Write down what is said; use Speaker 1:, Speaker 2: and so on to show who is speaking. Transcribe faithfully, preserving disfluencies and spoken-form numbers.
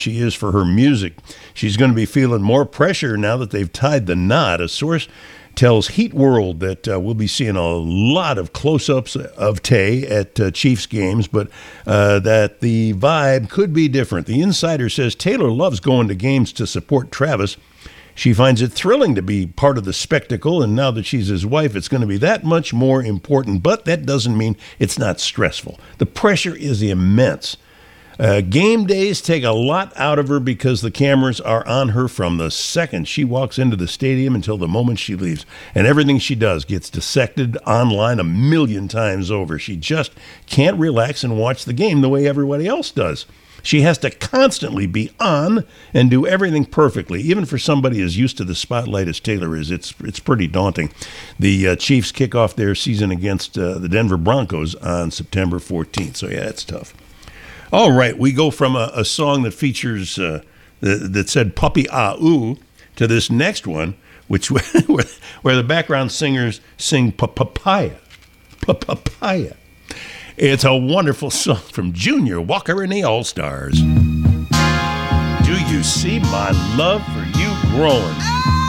Speaker 1: she is for her music. She's going to be feeling more pressure now that they've tied the knot. A source tells Heat World that uh, we'll be seeing a lot of close-ups of Tay at uh, Chiefs games, but uh, that the vibe could be different. The insider says Taylor loves going to games to support Travis. She finds it thrilling to be part of the spectacle, and now that she's his wife, it's going to be that much more important, but that doesn't mean it's not stressful. The pressure is immense. Uh, game days take a lot out of her because the cameras are on her from the second she walks into the stadium until the moment she leaves. And everything she does gets dissected online a million times over. She just can't relax and watch the game the way everybody else does. She has to constantly be on and do everything perfectly. Even for somebody as used to the spotlight as Taylor is, it's it's pretty daunting. The uh, Chiefs kick off their season against uh, the Denver Broncos on September fourteenth. So, yeah, it's tough. All right, we go from a, a song that features, uh, that, that said puppy ah ooh, to this next one, which where, where the background singers sing papaya, papaya. It's a wonderful song from Junior Walker and the All-Stars. Do you see my love for you growing?